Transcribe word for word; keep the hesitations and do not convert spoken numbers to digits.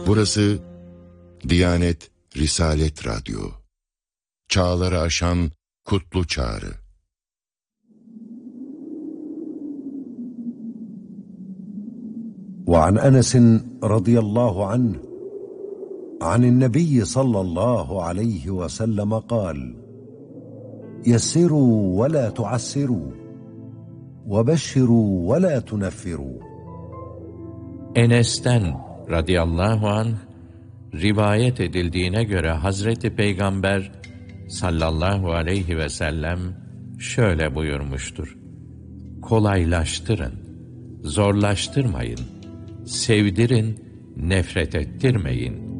Burası Diyanet Risalet Radyo. Çağları aşan kutlu çağrı. وعن أنس رضي الله عنه عن النبي صلى الله عليه وسلم قال: يسروا ولا تعسروا وبشروا ولا تنفروا. Enes'ten radıyallahu anh rivayet edildiğine göre Hazreti Peygamber sallallahu aleyhi ve sellem şöyle buyurmuştur: kolaylaştırın, zorlaştırmayın, sevdirin, nefret ettirmeyin.